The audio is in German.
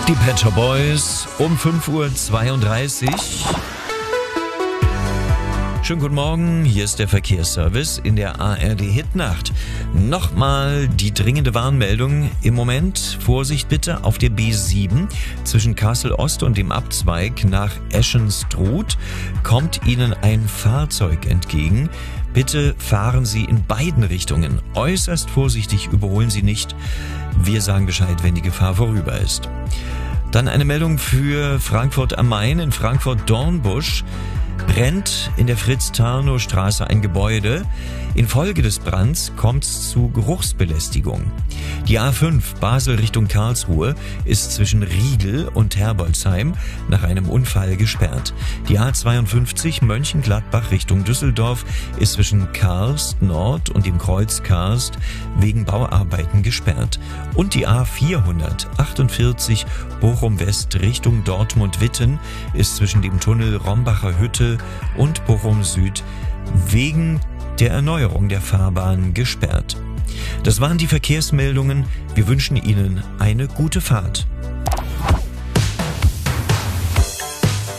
Die Pet Shop Boys um 5:32 Uhr. Schönen guten Morgen, hier ist der Verkehrsservice in der ARD Hitnacht. Nochmal die dringende Warnmeldung im Moment. Vorsicht bitte auf der B7 zwischen Kassel Ost und dem Abzweig nach Eschenstruth kommt Ihnen ein Fahrzeug entgegen. Bitte fahren Sie in beiden Richtungen. Äußerst vorsichtig, überholen Sie nicht. Wir sagen Bescheid, wenn die Gefahr vorüber ist. Dann eine Meldung für Frankfurt am Main. In Frankfurt-Dornbusch brennt in der Fritz-Tarnow-Straße ein Gebäude. Infolge des Brands kommt es zu Geruchsbelästigung. Die A5 Basel Richtung Karlsruhe ist zwischen Riegel und Herbolzheim nach einem Unfall gesperrt. Die A52 Mönchengladbach Richtung Düsseldorf ist zwischen Karst Nord und dem Kreuz Karst wegen Bauarbeiten gesperrt. Und die A448 Bochum West Richtung Dortmund-Witten ist zwischen dem Tunnel Rombacher Hütte und Bochum Süd wegen der Erneuerung der Fahrbahn gesperrt. Das waren die Verkehrsmeldungen. Wir wünschen Ihnen eine gute Fahrt.